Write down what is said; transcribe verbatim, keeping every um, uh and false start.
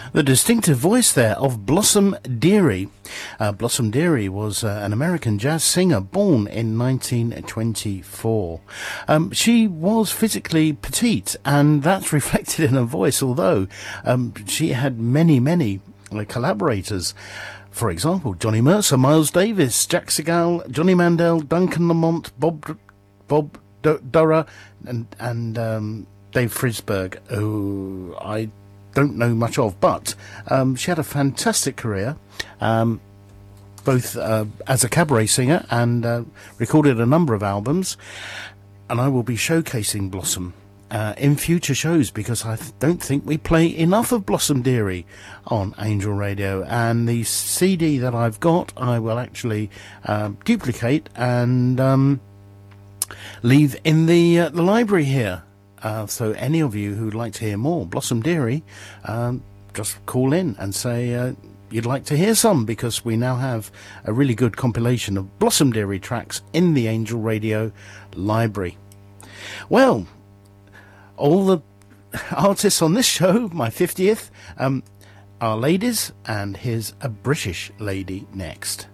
The distinctive voice there of Blossom Dearie. Uh, Blossom Dearie was uh, an American jazz singer born in nineteen twenty-four. Um, she was physically petite, and that's reflected in her voice, although um, she had many, many uh, collaborators. For example, Johnny Mercer, Miles Davis, Jack Segal, Johnny Mandel, Duncan Lamont, Bob Bob D- Durra, and, and um, Dave Frisberg, who I don't know much of, but um, she had a fantastic career, um, both uh, as a cabaret singer and uh, recorded a number of albums. And I will be showcasing Blossom uh, in future shows, because I th- don't think we play enough of Blossom Dearie on Angel Radio. And the C D that I've got, I will actually uh, duplicate and um, leave in the uh, the library here. Uh, so any of you who'd like to hear more Blossom Dearie, um, just call in and say uh, you'd like to hear some, because we now have a really good compilation of Blossom Dearie tracks in the Angel Radio library. Well, all the artists on this show, my fiftieth, um, are ladies, and here's a British lady next.